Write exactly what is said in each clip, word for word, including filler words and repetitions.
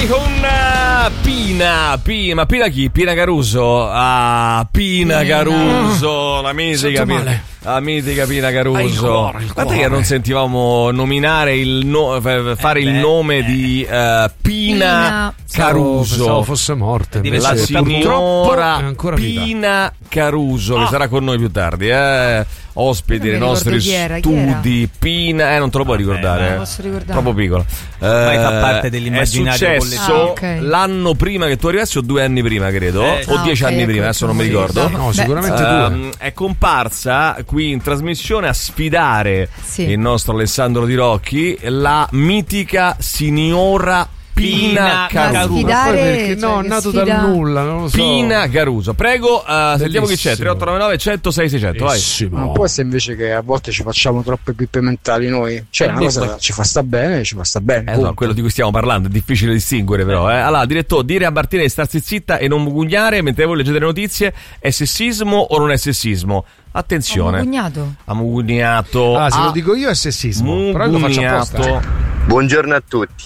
Cani con uh, Pina, Pina, ma Pina chi? Pina Caruso. Ah, Pina, Pina. Caruso, la mitica Pina, la mitica Pina Caruso. Il cuore, il Guarda che non sentivamo nominare il no, fare eh il beh, nome eh. di uh, Pina, Pina Caruso. Pensavo fosse morte. La signora Pina Caruso, ah. che sarà con noi più tardi, eh. Ospiti dei nostri chi era, studi chi era? Pina, eh non te lo puoi ricordare, non posso ricordare. Troppo piccolo. Eh, Ma fa parte dell'immaginario è successo ah, okay. l'anno prima che tu arrivassi o due anni prima credo eh, o ah, dieci okay, anni prima, adesso non mi ricordo. No, sicuramente uh, due. È comparsa qui in trasmissione a sfidare sì. il nostro Alessandro Di Rocchi, la mitica signora Pina, Pina Caruso. Perché no, è nato sfida... dal nulla, non lo so. Pina Caruso. Prego, uh, sentiamo chi c'è. tre otto nove nove uno zero sei sei zero zero. Vai. Non può essere invece che a volte ci facciamo troppe pippe mentali noi. Cioè, una cosa poi... ci fa sta bene, ci fa sta bene. Eh, no, quello di cui stiamo parlando è difficile distinguere, però. Eh. Allora, direttore, dire a Martina di starsi zitta e non mugugnare mentre voi leggete le notizie è sessismo o non è sessismo? Attenzione. Mugugnato. Ha mugugnato. Ah, se lo dico io è sessismo. Però lo faccio apposta. Buongiorno a tutti.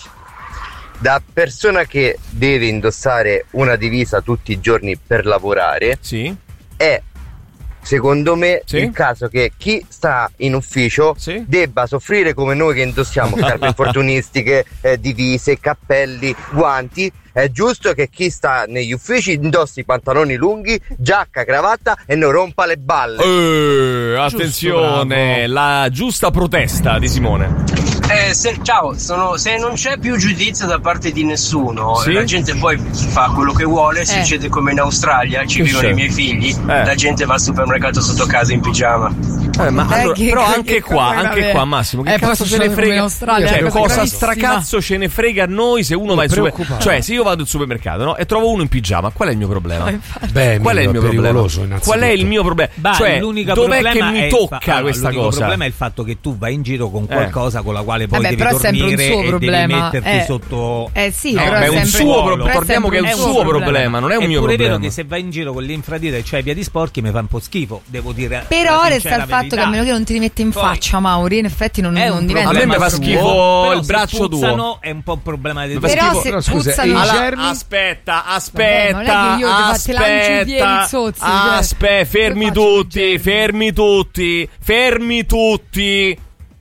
Da persona che deve indossare una divisa tutti i giorni per lavorare, sì. è secondo me sì. il caso che chi sta in ufficio sì. debba soffrire come noi che indossiamo scarpe infortunistiche, eh, divise, cappelli, guanti. È giusto che chi sta negli uffici indossi pantaloni lunghi, giacca, cravatta e non rompa le balle. Eh, attenzione, giusto, la giusta protesta di Simone. Eh, se, ciao, sono, se non c'è più giudizio da parte di nessuno, sì? la gente poi fa quello che vuole, eh. succede come in Australia, ci che vivono c'è? i miei figli, eh. la gente va al supermercato sotto casa in pigiama. Eh, ma allora, che, però che, anche che qua, anche qua Massimo, che eh, cazzo ce ne frega? Australia, cioè, cosa, cosa stracazzo ce ne frega a noi se uno va in supermercato? Cioè, se io vado al supermercato, no, e trovo uno in pigiama, qual è il mio problema? Beh, qual è il mio problema? Qual è il mio problema? Bah, cioè, dov'è che mi tocca fa- questa l'unico cosa? Il problema è il fatto che tu vai in giro con qualcosa eh. con la quale poi Vabbè, devi però dormire è un suo e problema. devi metterti eh. sotto. Eh sì, no, però è, è un suo problema. Ricordiamo che è un suo problema, problema, non è un mio problema. È vero che se vai in giro con l'infradito e c'hai i piedi sporchi mi fa un po' schifo, devo dire. Però resta il fatto che a meno che non ti rimetti in faccia, Mauri, in effetti non, non diventa. A me mi fa schifo il braccio tuo. È un po' un problema di Però se puzzano. Aspetta, aspetta, aspetta, aspetta, fermi tutti, fermi tutti, fermi tutti,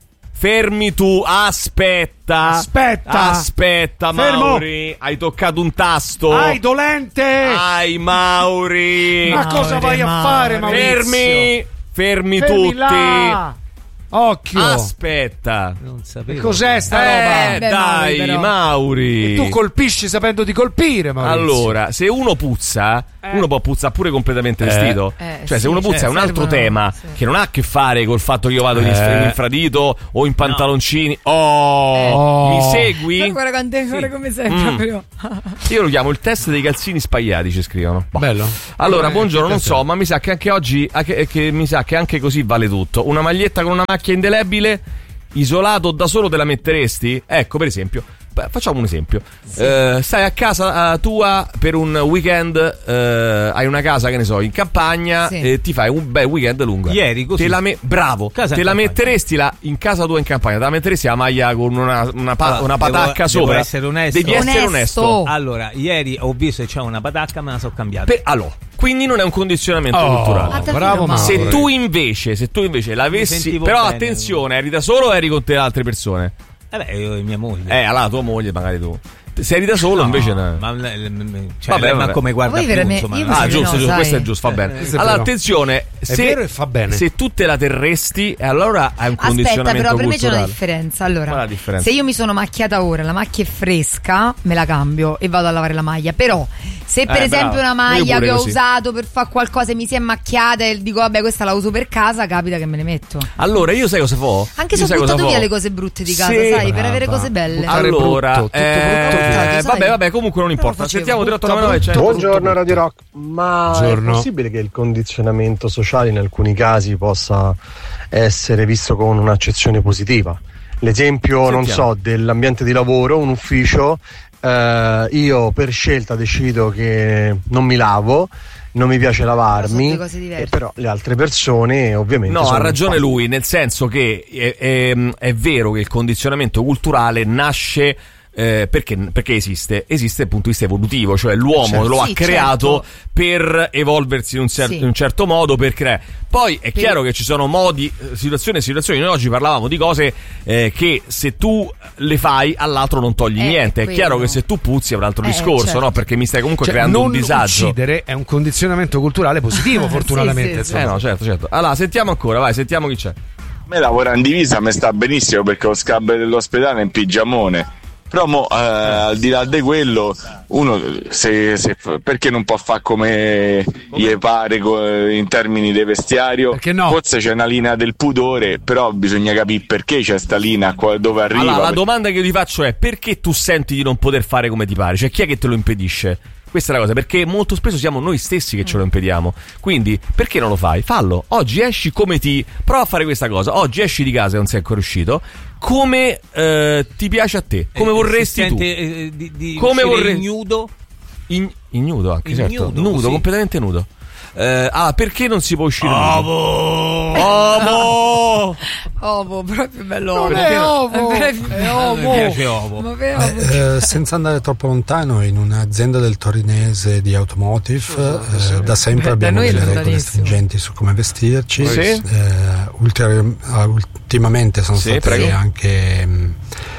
fermi tu, aspetta, aspetta, aspetta, Mauri, hai toccato un tasto, ai dolente, ai Mauri, ma cosa vai a fare, Maurizio? Fermi, fermi, fermi tutti. Là. Occhio. Aspetta. Non sapevo. E cos'è sta eh, roba? Beh, dai, Mauri. Mauri. E tu colpisci sapendo di colpire, Maurizio. Allora, se uno puzza, eh. uno può puzzare pure completamente eh. vestito. Eh, cioè, sì, se uno puzza cioè, è un altro servono, tema sì. che non ha a che fare col fatto che io vado eh. in infradito o in pantaloncini. No. Oh, eh. oh, mi segui? Ma guarda quante sì. ore come sei mm. proprio. Io lo chiamo il test dei calzini spagliati, ci scrivono. Boh. Bello. Allora, eh, buongiorno, non so, ma mi sa che anche oggi che, che mi sa che anche così vale tutto. Una maglietta con una macchia indelebile, isolato da solo te la metteresti? Ecco, per esempio, facciamo un esempio. Sì. Eh, stai a casa uh, tua per un weekend, eh, hai una casa, che ne so, in campagna, sì. e ti fai un bel weekend lungo. Ieri così. Te la me- bravo. Casa te la campagna. Metteresti la, in casa tua in campagna, te la metteresti la maglia con una, una, pa- allora, una patacca devo, sopra. Devo essere onesto. Devi essere onesto. onesto. Allora, ieri ho visto che c'è una patacca, me la so cambiata. Per, allora, quindi non è un condizionamento oh, culturale. Ah, bravo, se tu invece, se tu invece l'avessi, però bene, attenzione, eri da solo o eri con te altre persone? Eh beh, io e mia moglie. Eh, allora tua moglie, magari tu. Se eri da solo, no, invece no. Ma, cioè, vabbè, ma vabbè. come guarda più, insomma, ah, giusto, no, giusto, questo è giusto, va bene. Eh, allora, attenzione, è se, vero e fa bene. Se tu te la terresti, allora hai un Aspetta, condizionamento però per culturale. me c'è una differenza. Allora, la differenza? Se io mi sono macchiata ora, la macchia è fresca, me la cambio e vado a lavare la maglia. Però, se per eh, esempio bravo. una maglia che ho così. usato per fare qualcosa e mi si è macchiata e dico vabbè, questa la uso per casa, capita che me ne metto. Allora, io sai cosa fo? Anche se ho buttato via le cose brutte di casa, sì, sai, brava. per avere cose belle. Allora, brutto, tutto eh, brutto, eh, vabbè, vabbè, comunque non importa. Sentiamo tre otto nove nove cento. Buongiorno Radio Rock. Ma Buongiorno. È possibile che il condizionamento sociale in alcuni casi possa essere visto con un'accezione positiva? L'esempio, Sentiamo. non so, dell'ambiente di lavoro, un ufficio, eh, io per scelta decido che non mi lavo, non mi piace lavarmi, e però le altre persone ovviamente no, sono ha ragione lui, nel senso che è, è, è vero che il condizionamento culturale nasce Eh, perché, perché esiste? Esiste dal punto di vista evolutivo, cioè l'uomo certo. lo sì, ha creato certo. per evolversi in un, cer- sì. in un certo modo, per creare. Poi è per... chiaro che ci sono modi, situazioni e situazioni. Noi oggi parlavamo di cose eh, che se tu le fai all'altro non togli eh, niente. È quello. chiaro che se tu puzzi è un altro eh, discorso, certo. no? Perché mi stai comunque cioè, creando un non disagio. Uccidere è un condizionamento culturale positivo, fortunatamente. sì, sì, eh no, certo, certo. Allora, sentiamo ancora, vai, sentiamo chi c'è. A me lavora in divisa, mi sta benissimo perché lo scambio dell'ospedale è in pigiamone. Però mo, eh, al di là di quello, uno se, se, perché non può fare come gli pare in termini di vestiario? Perché no? Forse c'è una linea del pudore, però bisogna capire perché c'è sta linea, dove arriva. Allora, la perché... domanda che io ti faccio è: perché tu senti di non poter fare come ti pare? Cioè, chi è che te lo impedisce? Questa è la cosa, perché molto spesso siamo noi stessi che ce lo impediamo. Quindi, perché non lo fai? Fallo. Oggi esci come ti... Prova a fare questa cosa. Oggi esci di casa e non sei ancora uscito. Come eh, ti piace a te. Come eh, vorresti si tu. sente, eh, di, di come vorresti... ignudo? In, ignudo anche, In certo. nudo, Nudo, sì. completamente nudo. Eh, ah, perché non si può uscire nudo? Ovo! Ovo, proprio bello. Non ovo. è ovo, È è ovo. Mi piace ovo. Ma per ovo. Eh, senza andare troppo lontano, in un'azienda del torinese di automotive eh, da sempre Da abbiamo noi è delle regole lontanissimo. stringenti su come vestirci. Sì. Eh, ulteri- ah, ultimamente sono Sì, state prego. anche mm,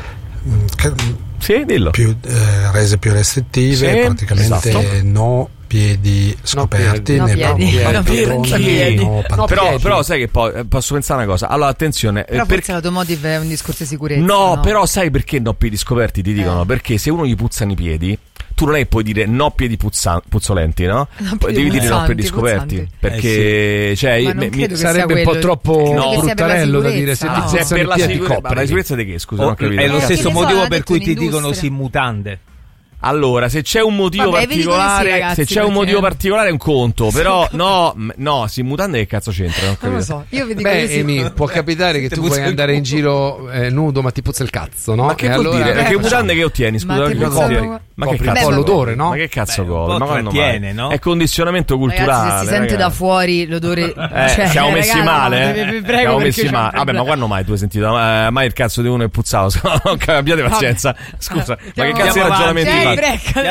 che- Sì, dillo. più, eh, rese più restrittive, Sì, praticamente esatto. no piedi scoperti, No né piedi. pantaloni, No piedi. no Perché? pantaloni. Però, però sai che poi eh, posso pensare una cosa. Allora, attenzione. Però eh, per- forse l'automotive è un discorso di sicurezza. No, No, però sai perché no piedi scoperti ti dicono? Eh. Perché se uno gli puzzano i piedi, tu non è che puoi dire no piedi puzza- puzzolenti, no? No, Poi piedi devi dire no puzzanti, piedi scoperti. puzzanti. Perché, cioè, Ma non me- credo mi- che sia Sarebbe un po' quello. troppo Credo che sia per la bruttarello da dire se sicurezza. ti se è puzzano per i la piedi, sicurezza, ma la copriti. sicurezza di che? Scusa, Oh, non ho capito. è lo Eh, stesso che ne so, motivo ha per detto cui ti un'industria. dicono si mutande. Allora, se c'è un motivo Vabbè, vedi come sì, particolare, ragazzi, se c'è un perché- motivo particolare è un conto, però no, m- no, si mutande che cazzo c'entra? Non, ho Non lo capito. so, io vi dico Beh, così. Emi, può capitare che Ti tu puzza vuoi il andare in culo. giro eh, nudo, ma ti puzza il cazzo, no? Ma che E vuol allora, dire? eh, Perché facciamo- mutande che ottieni? Ma Scusa, ti che puzzano- ottieni? Ma che copri un cazzo po' copri? l'odore, no? Ma che cazzo Beh, un copri? po' Ma quando trattiene, mai? no? È condizionamento culturale. Ragazzi, se si sente ragazzi. da fuori l'odore. Eh, cioè, siamo messi ragazzi, male, vi- eh? vi prego, siamo perché messi c'è un male. Vabbè, ma problema. quando mai tu hai sentito? Eh, mai il cazzo di uno è puzzato? Abbiate pazienza. Scusa, ma che cazzo di Andiamo ragionamenti avanti. fate? Eh, brecca,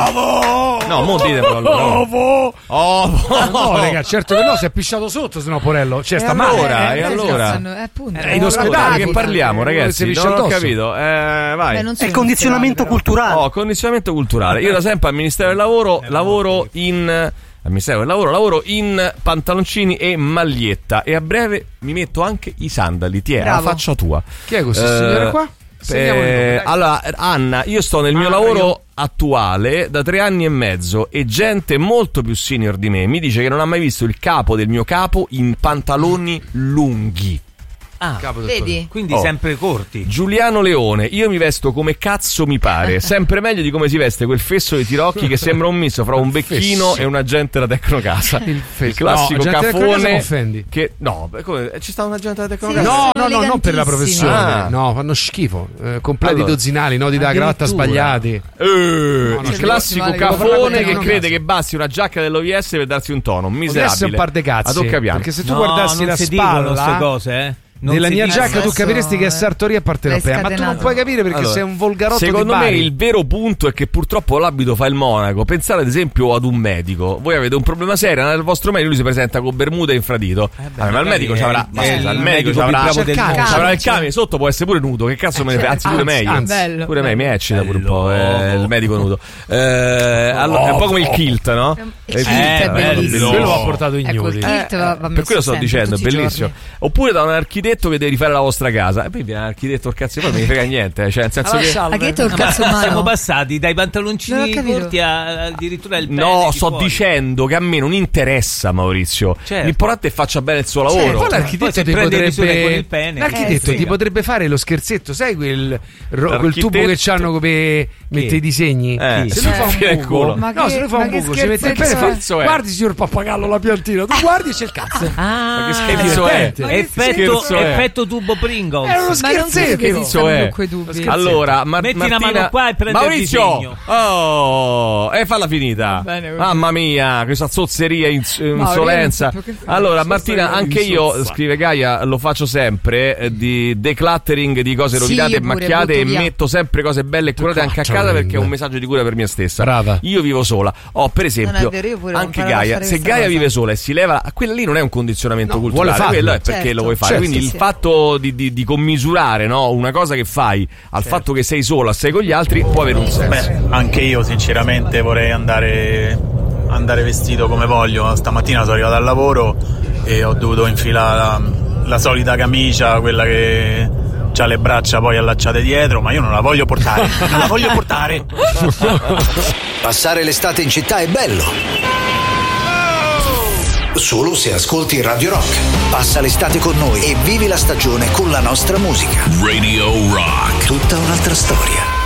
Sì. No, mo ditemelo allora. Ovo! Oh, No, raga, certo che no, si è pisciato sotto, sennò Porello. Cioè, E sta allora? male. E allora? Eh, appunto. Eh, in Eh, ospedale, Di che parliamo, Eh, si ragazzi? piscia Non ho addosso. capito. Eh, vai. Beh, non sono È condizionamento in ospedale, culturale. Oh, condizionamento culturale. Io da sempre al Ministero del Lavoro lavoro in al Ministero del Lavoro lavoro in pantaloncini e maglietta e a breve mi metto anche i sandali. Ti è la Bravo. faccia tua. Chi è questo Eh, signore qua? Segniamo il nome, Eh, dai. allora, Anna, io sto nel mio Ah, lavoro io- attuale da tre anni e mezzo e gente molto più senior di me mi dice che non ha mai visto il capo del mio capo in pantaloni lunghi. Ah, Capo del Vedi? quindi Oh. sempre corti. Giuliano Leone, io mi vesto come cazzo mi pare, sempre meglio di come si veste quel fesso di Tirocchi che sembra un misto fra un becchino fesso. e un agente da Tecnocasa. Il fesso. classico No, agente da Tecnocasa cafone mi offendi. che no, beh, come, ci sta un agente da Sì, Tecnocasa? No, sono no, no, non per la elegantissimi. professione. Ah. No, fanno schifo. Eh, completi Allora. dozzinali, nodi da cravatta Addirittura. sbagliati. Eh, no, il ci classico male, cafone proprio che Tecnocasa. crede che basti una giacca dell'O V S per darsi un tono, miserabile. Adesso è un par de cazzi. A tocca piano. Perché se tu No, guardassi non la si dicono queste spalla cose, eh. Non della si mia dicono. giacca, tu Adesso, capiresti che è eh, sartoria partenopea. l'hai Ma tu non scatenato. puoi capire perché Allora, sei un volgarotto secondo di me Bari. il vero punto è che purtroppo l'abito fa il monaco. Pensate ad esempio ad un medico. Voi avete un problema serio nel vostro medico, lui si presenta con bermuda e infradito. Eh beh, Vabbè, ma il magari medico è- ci avrà è ma scusa, il il medico medico ci più avrà bravo del ci mondo. avrà il Camice. camice sotto, può essere pure nudo. Che cazzo me ne frega? Anzi, pure Anzi, meglio. anzi. Bello. Pure me mi eccita pure un Bello. po' eh, il medico nudo. Eh, allora, è un po' come il kilt, no? Il Eh, kilt è bello, bellissimo. Quello va portato Ecco, il ignudi. kilt va, va per messo quello sto sempre, dicendo, è tutti i bellissimo. giorni. Oppure da un architetto che deve rifare la vostra casa. E poi viene un architetto, il cazzo, poi non mi frega niente. eh, Cioè, nel senso che. Ha detto il Ma cazzo siamo umano. passati dai Non pantaloncini ho capito. corti a, addirittura il pene No, di sto fuori. dicendo che a me non interessa, Maurizio. Certo. L'importante è che faccia bene il suo Poi lavoro. Poi l'architetto se ti prende misure potrebbe con il pene, l'architetto eh, ti sì. potrebbe fare lo scherzetto, sai quel, ro- quel L'architetto- tubo che c'hanno come mette i disegni? Eh, se sì. lui fa Fino al un culo. buco, Ma no, che- se lui fa ma un che buco, ci mette il scherzetto pene e fa, è? guardi signor pappagallo la piantina, tu guardi c'è il cazzo. Ah, Ma che È scherzo è? divertente. Ma che effetto, scherzo è? Effetto tubo Pringles. È uno Ma non so scherzetto. che Cazzo è? quei dubbi. Allora, Mar- Metti Martina... una mano qua e prendi Maurizio! il disegno. Oh! E falla finita. Bene, così. Mamma mia, questa zozzeria, ins- io insolenza. non so più che fare. Allora, Zozzeria Martina, anche io, insozza. scrive Gaia, lo faccio sempre, eh, di decluttering di cose Sì, rovinate io e pure, macchiate e butto via. metto sempre cose belle e curate anche a casa Decluttering. perché è un messaggio di cura per me stessa. Brava. Io vivo sola. Oh, per esempio, vero, io pure ho anche imparato a Gaia, fare se questa Gaia cosa. vive sola e si leva, quella lì non è un condizionamento No, culturale, vuole farlo. quello è perché Certo. lo vuoi fare. Certo. Quindi Sì, il sì. fatto di, di- di commisurare, no, una cosa che fai al fatto che sei sola, sei con gli altri, può avere un senso. Beh, anche io sinceramente vorrei andare, andare vestito come voglio. Stamattina sono arrivato al lavoro e ho dovuto infilare la, la solita camicia, quella che ha le braccia poi allacciate dietro, ma io non la voglio portare, non la voglio portare. Passare l'estate in città è bello. Solo se ascolti Radio Rock. Passa l'estate con noi e vivi la stagione con la nostra musica. Radio Rock. Tutta un'altra storia.